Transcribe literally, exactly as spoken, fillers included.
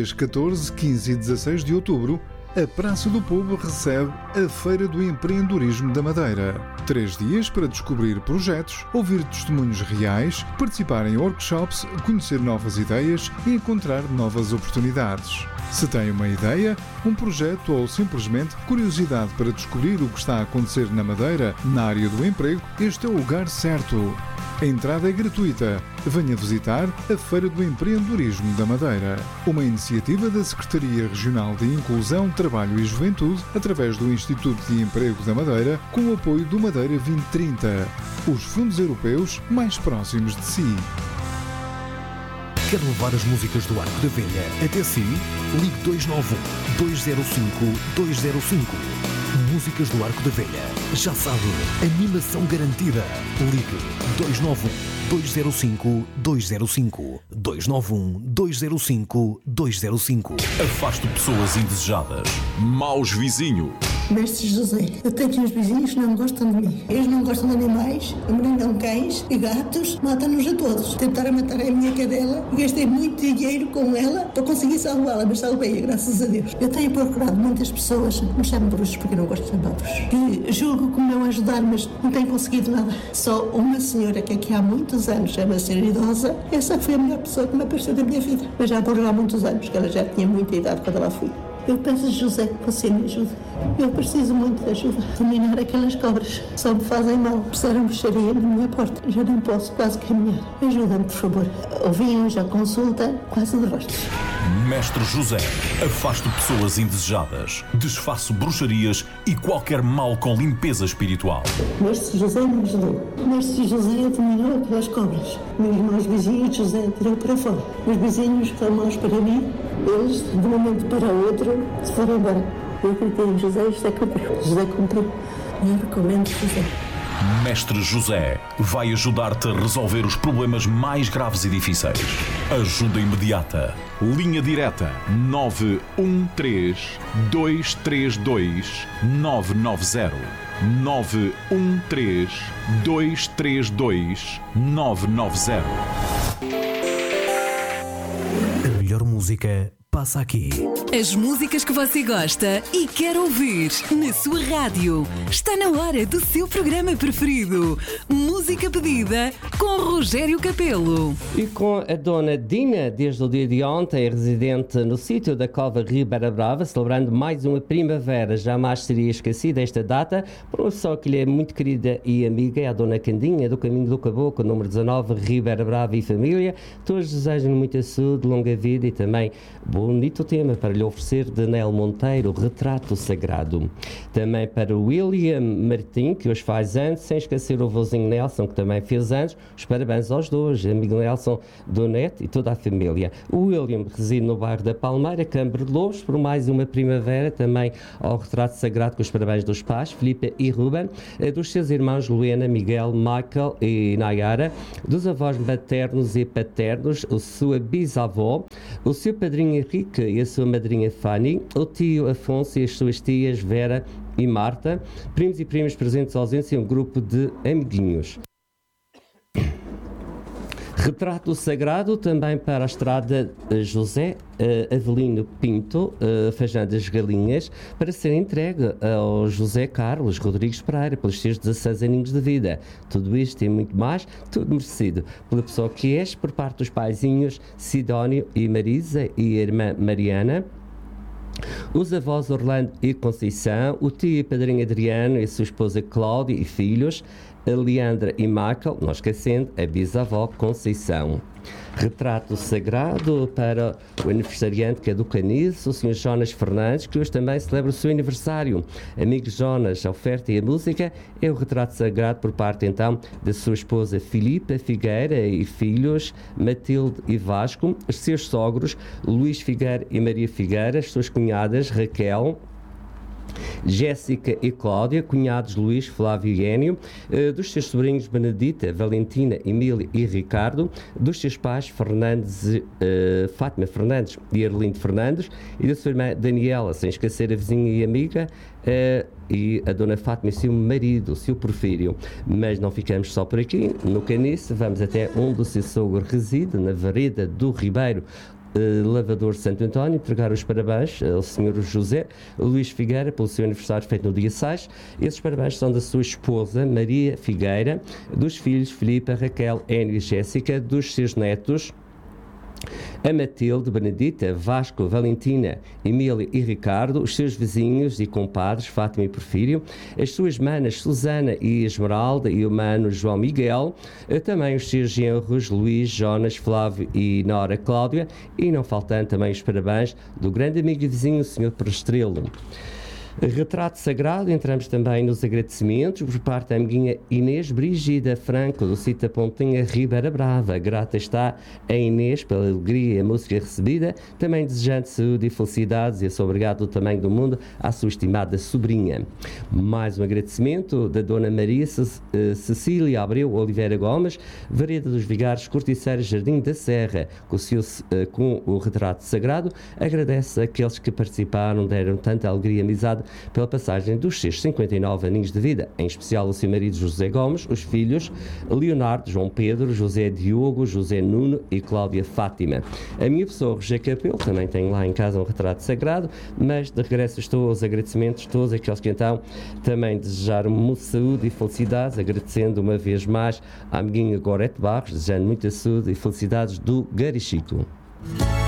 dias catorze, quinze e dezasseis de outubro, a Praça do Povo recebe a Feira do Empreendedorismo da Madeira. Três dias para descobrir projetos, ouvir testemunhos reais, participar em workshops, conhecer novas ideias e encontrar novas oportunidades. Se tem uma ideia, um projeto ou simplesmente curiosidade para descobrir o que está a acontecer na Madeira na área do emprego, este é o lugar certo. A entrada é gratuita. Venha visitar a Feira do Empreendedorismo da Madeira, uma iniciativa da Secretaria Regional de Inclusão, Trabalho e Juventude, através do Instituto de Emprego da Madeira, com o apoio do Madeira vinte trinta, os fundos europeus mais próximos de si. Quer levar as músicas do Arco da Velha até si? Ligue dois nove um, dois zero cinco, dois zero cinco. Músicas do Arco da Velha. Já sabe, animação garantida. Ligue dois nove um, dois zero cinco, dois zero cinco. dois nove um, dois zero cinco, dois zero cinco. Afaste pessoas indesejadas. Maus vizinhos. Mestre José, eu tenho uns vizinhos que não gostam de mim. Eles não gostam de animais, envenenam cães e gatos, matam-nos a todos. Tentaram matar a minha cadela e gastei muito dinheiro com ela para conseguir salvá-la, mas salvei-a, graças a Deus. Eu tenho procurado muitas pessoas, me chamam bruxos porque eu não gosto de chamados, que julgo que me vão ajudar, mas não tenho conseguido nada. Só uma senhora que aqui há muitos anos, chama ser idosa, essa foi a melhor pessoa que me apareceu da minha vida. Mas já por há muitos anos, que ela já tinha muita idade quando ela fui. Eu peço, José, que você me ajude. Eu preciso muito de ajuda. Dominar aquelas cobras. Só me fazem mal. Precisaram bruxaria na minha porta. Já não posso quase caminhar. Ajuda-me, por favor. Ouvi hoje a consulta, quase de rostos. Mestre José, afasto pessoas indesejadas, desfaço bruxarias e qualquer mal com limpeza espiritual. Mestre José me ajudou. Mestre José dominou aquelas cobras. Meus irmãos vizinhos, José tirou para fora. Os vizinhos são maus para mim. Eles, de um momento para o outro, se foram embora. Eu acreditei em José e José cumpriu. José cumpriu. Eu recomendo José. Mestre José vai ajudar-te a resolver os problemas mais graves e difíceis. Ajuda imediata. Linha direta nove um três, dois três dois, nove nove zero. nove um três, dois três dois, nove nove zero. A melhor música passa aqui. As músicas que você gosta e quer ouvir na sua rádio. Está na hora do seu programa preferido. Música pedida com Rogério Capelo. E com a dona Dina, desde o dia de ontem, residente no sítio da Cova Ribeira Brava, celebrando mais uma primavera. Jamais seria esquecida esta data por uma pessoa que lhe é muito querida e amiga, é a dona Candinha, do Caminho do Caboclo, número dezanove, Ribeira Brava e família. Todos desejam muita saúde, longa vida e também bonito tema para lhe oferecer de Nel Monteiro, Retrato Sagrado. Também para o William Martim, que hoje faz anos, sem esquecer o vozinho Nelson, que também fez anos. Os parabéns aos dois, amigo Nelson, Donete e toda a família. O William reside no bairro da Palmeira, Câmara de Lobos, por mais uma primavera. Também ao Retrato Sagrado, com os parabéns dos pais, Filipe e Ruben, dos seus irmãos Luena, Miguel, Michael e Nayara, dos avós maternos e paternos, a sua bisavó, o seu padrinho Henrique e a sua madrinha Fanny, o tio Afonso e as suas tias Vera e Marta, primos e primas presentes ausentes e um grupo de amiguinhos. Retrato Sagrado também para a estrada José uh, Avelino Pinto, uh, Feijão das Galinhas, para ser entregue ao José Carlos Rodrigues Pereira pelos seus dezasseis aninhos de vida. Tudo isto e muito mais, tudo merecido pela pessoa que és, por parte dos paizinhos Sidónio e Marisa e a irmã Mariana, os avós Orlando e Conceição, o tio e padrinho Adriano e a sua esposa Cláudia e filhos, a Leandra e Michael, não esquecendo a bisavó Conceição. Retrato Sagrado para o aniversariante, que é do Caniço, o senhor Jonas Fernandes, que hoje também celebra o seu aniversário. Amigo Jonas, a oferta e a música é o Retrato Sagrado por parte então da sua esposa Filipa Figueira e filhos Matilde e Vasco, os seus sogros Luís Figueira e Maria Figueira, as suas cunhadas Raquel, Jéssica e Cláudia, cunhados Luís, Flávio e Énio, uh, dos seus sobrinhos Benedita, Valentina, Emília e Ricardo, dos seus pais Fernandes, uh, Fátima Fernandes e Arlindo Fernandes, e da sua irmã Daniela, sem esquecer a vizinha e amiga, uh, e a dona Fátima e seu marido, o seu Porfírio. Mas não ficamos só por aqui. No Caniço, vamos até onde o seu sogro reside, na Vereda do Ribeiro, uh, Lavador Santo António, entregar os parabéns ao senhor José Luís Figueira pelo seu aniversário feito no dia seis. Esses parabéns são da sua esposa Maria Figueira, dos filhos Filipe, Raquel, Enio e Jéssica, dos seus netos a Matilde, Benedita, Vasco, Valentina, Emília e Ricardo, os seus vizinhos e compadres, Fátima e Porfírio, as suas manas Susana e Esmeralda e o mano João Miguel, também os seus genros Luís, Jonas, Flávio e Nora Cláudia, e não faltando também os parabéns do grande amigo e vizinho, o senhor Prestrelo. Retrato sagrado, entramos também nos agradecimentos por parte da amiguinha Inês Brigida Franco, do Cita Pontinha Ribeira Brava. Grata está a Inês pela alegria e a música recebida, também desejando saúde e felicidades e esse obrigado do tamanho do mundo à sua estimada sobrinha. Mais um agradecimento da Dona Maria Cecília Abreu Oliveira Gomes, Vereda dos Vigares, Corticeira Jardim da Serra, com o, seu, com o retrato sagrado, agradece àqueles que participaram, deram tanta alegria e amizade pela passagem dos seus cinquenta e nove aninhos de vida, em especial o seu marido José Gomes, os filhos Leonardo, João Pedro, José Diogo, José Nuno e Cláudia Fátima. A minha pessoa, Roger Capel, também tenho lá em casa um retrato sagrado, mas de regresso estou aos agradecimentos todos aqueles que então também desejaram muita saúde e felicidades, agradecendo uma vez mais à amiguinha Gorete Barros, desejando muita saúde e felicidades do Garichico.